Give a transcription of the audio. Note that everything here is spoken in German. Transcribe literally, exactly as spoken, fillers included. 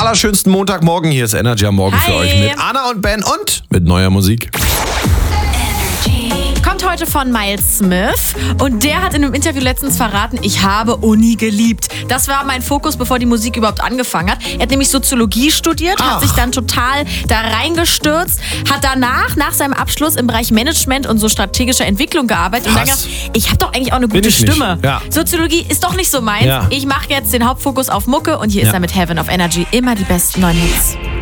allerschönsten Montagmorgen. Hier ist Energy am Morgen Hi. für euch mit Anna und Ben und mit neuer Musik. Kommt heute von Miles Smith und der hat in einem Interview letztens verraten, ich habe Uni geliebt. Das war mein Fokus, bevor die Musik überhaupt angefangen hat. Er hat nämlich Soziologie studiert, Ach. hat sich dann total da reingestürzt, hat danach, nach seinem Abschluss im Bereich Management und so strategischer Entwicklung gearbeitet und dann Krass. gedacht, ich habe doch eigentlich auch eine Bin gute ich nicht. Stimme. Ja. Soziologie ist doch nicht so meins. Ja. Ich mache jetzt den Hauptfokus auf Mucke und hier ist Ja. er mit Heaven of Energy. Immer die besten neuen Hits.